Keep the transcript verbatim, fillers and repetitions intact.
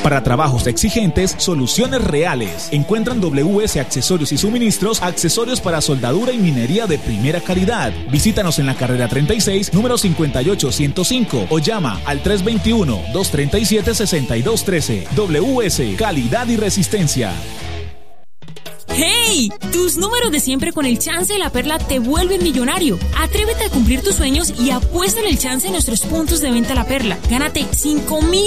Para trabajos exigentes, soluciones reales. Encuentran W S Accesorios y Suministros, accesorios para soldadura y minería de primera calidad. Visítanos en la carrera treinta y seis, número cincuenta y ocho ciento cinco o llama al tres dos uno, dos tres siete, seis dos uno tres. W S, calidad y resistencia. ¡Hey! Tus números de siempre con el Chance de la Perla te vuelven millonario. Atrévete a cumplir tus sueños y apuesta en el Chance en nuestros puntos de venta La Perla. Gánate cinco mil